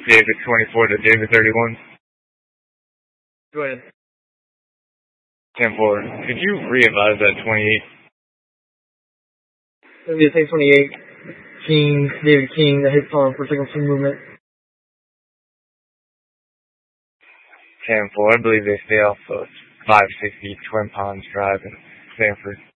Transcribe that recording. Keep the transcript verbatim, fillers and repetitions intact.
David twenty-four to David thirty-one. Go ahead. ten four. Could you re-advise that twenty-eight? It's going to be the same twenty-eight. King, David King, that hits on for signal swing movement. ten four. I believe they stay off of five sixty Twin Ponds Drive in Sanford.